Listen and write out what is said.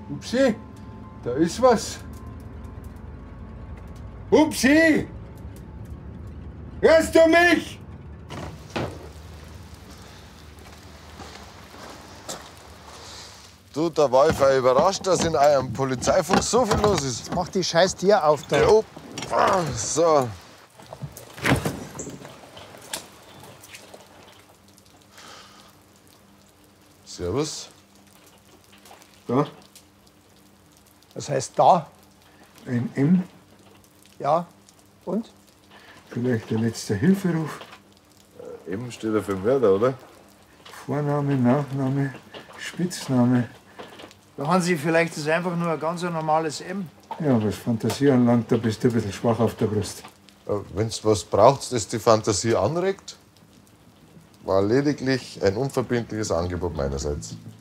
Upsi, da ist was. Upsi! Hörst du mich? Du, da war ich voll überrascht, dass in eurem Polizeifunk so viel los ist. Jetzt mach die scheiß Tür auf da. Jo. So. Servus. Da, Was heißt da? ein M, Ja. Und? vielleicht der letzte Hilferuf. Eben steht er für Mörder, oder? Vorname, Nachname, Spitzname. Da haben Sie vielleicht das einfach nur ein ganz normales M. Ja, was Fantasie anlangt, da bist du ein bisschen schwach auf der Brust. Wenn's was braucht, das die Fantasie anregt, war lediglich ein unverbindliches Angebot meinerseits.